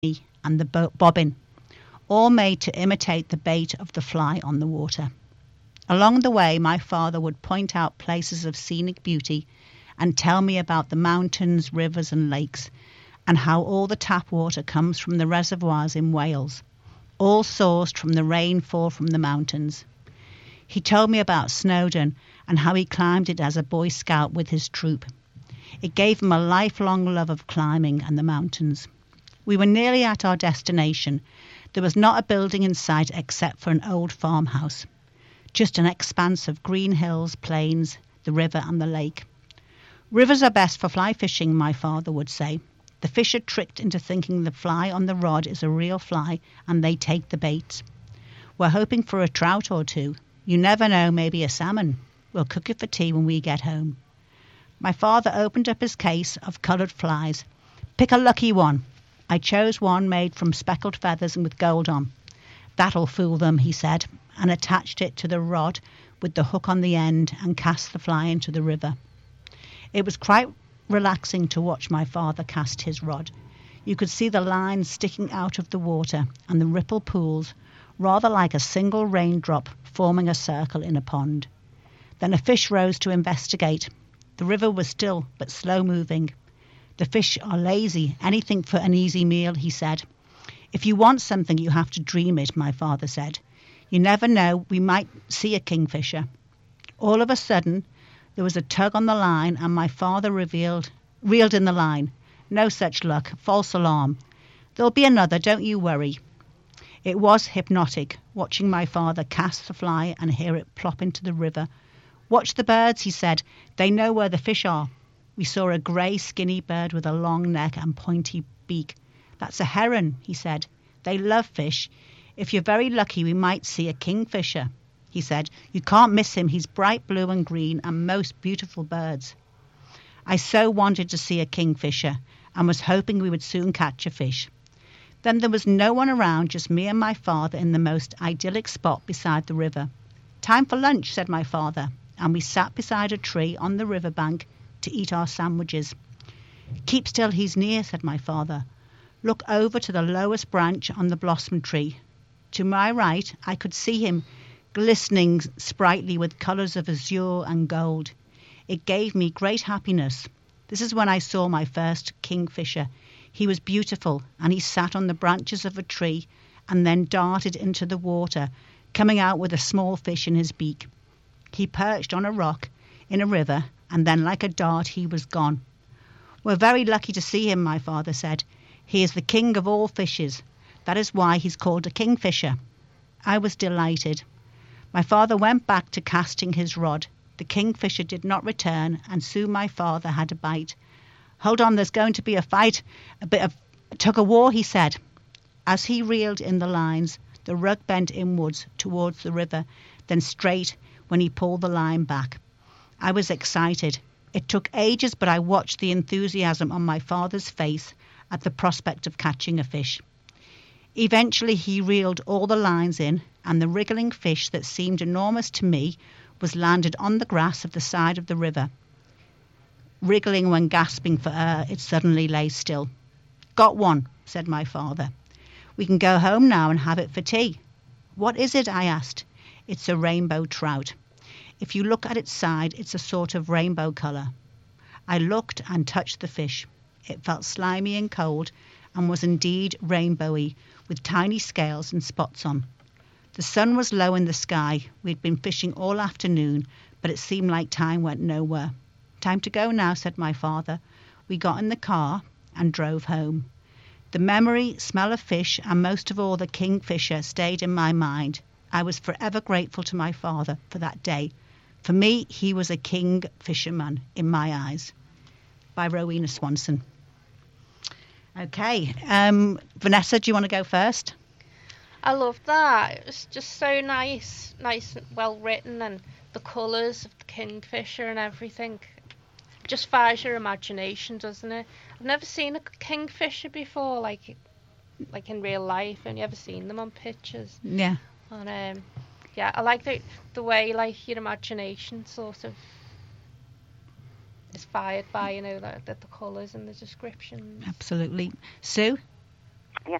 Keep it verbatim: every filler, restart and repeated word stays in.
and the bo- bobbin, all made to imitate the bait of the fly on the water. Along the way, my father would point out places of scenic beauty and tell me about the mountains, rivers, and lakes, and how all the tap water comes from the reservoirs in Wales, all sourced from the rainfall from the mountains. He told me about Snowdon and how he climbed it as a Boy Scout with his troop. It gave him a lifelong love of climbing and the mountains. We were nearly at our destination. There was not a building in sight except for an old farmhouse. Just an expanse of green hills, plains, the river and the lake. Rivers are best for fly fishing, my father would say. The fish are tricked into thinking the fly on the rod is a real fly and they take the bait. We're hoping for a trout or two. You never know, maybe a salmon. We'll cook it for tea when we get home. My father opened up his case of coloured flies. Pick a lucky one. I chose one made from speckled feathers and with gold on. That'll fool them, he said, and attached it to the rod with the hook on the end and cast the fly into the river. It was quite relaxing to watch my father cast his rod. You could see the lines sticking out of the water and the ripple pools, rather like a single raindrop forming a circle in a pond. Then a fish rose to investigate. The river was still but slow moving. The fish are lazy, anything for an easy meal, he said. If you want something, you have to dream it, my father said. You never know, we might see a kingfisher. All of a sudden, there was a tug on the line, and my father revealed, reeled in the line. No such luck. False alarm. There'll be another, don't you worry. It was hypnotic, watching my father cast the fly and hear it plop into the river. Watch the birds, he said. They know where the fish are. We saw a grey, skinny bird with a long neck and pointy beak. That's a heron, he said. They love fish. If you're very lucky, we might see a kingfisher, he said. You can't miss him. He's bright blue and green and most beautiful birds. I so wanted to see a kingfisher and was hoping we would soon catch a fish. Then there was no one around, just me and my father in the most idyllic spot beside the river. Time for lunch, said my father, and we sat beside a tree on the riverbank to eat our sandwiches. Keep still, he's near, said my father. Look over to the lowest branch on the blossom tree. To my right, I could see him, glistening sprightly with colours of azure and gold. It gave me great happiness. This is when I saw my first kingfisher. He was beautiful, and he sat on the branches of a tree and then darted into the water, coming out with a small fish in his beak. He perched on a rock in a river, and then like a dart he was gone. We're very lucky to see him, my father said. He is the king of all fishes. That is why he's called a kingfisher. I was delighted. My father went back to casting his rod. The kingfisher did not return, and soon my father had a bite. Hold on, there's going to be a fight, a bit of tug-of-war, he said. As he reeled in the lines, the rug bent inwards towards the river, then straight when he pulled the line back. I was excited. It took ages, but I watched the enthusiasm on my father's face at the prospect of catching a fish. Eventually he reeled all the lines in, and the wriggling fish that seemed enormous to me was landed on the grass of the side of the river. Wriggling when gasping for air, it suddenly lay still. Got one, said my father. We can go home now and have it for tea. What is it? I asked. It's a rainbow trout. If you look at its side, it's a sort of rainbow colour. I looked and touched the fish. It felt slimy and cold and was indeed rainbowy, with tiny scales and spots on. The sun was low in the sky. We'd been fishing all afternoon, but it seemed like time went nowhere. Time to go now, said my father. We got in the car and drove home. The memory, smell of fish, and most of all the kingfisher stayed in my mind. I was forever grateful to my father for that day. For me, he was a king fisherman in my eyes. By Rowena Swanson. Okay, um, Vanessa, do you want to go first? I love that. It was just so nice, nice and well written, and the colours of the kingfisher and everything. Just fires your imagination, doesn't it? I've never seen a kingfisher before, like like in real life. I've only ever seen them on pictures. Yeah. And um, yeah, I like the the way like your imagination sort of is fired by, you know, the, the, the colours and the descriptions. Absolutely. Sue?